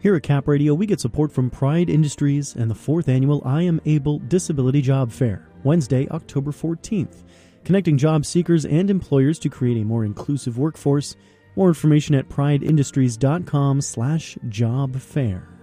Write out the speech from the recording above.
Here at Cap Radio, we get support from Pride Industries and the 4th Annual I Am Able Disability Job Fair, Wednesday, October 14th, connecting job seekers and employers to create a more inclusive workforce. More information at prideindustries.com/jobfair.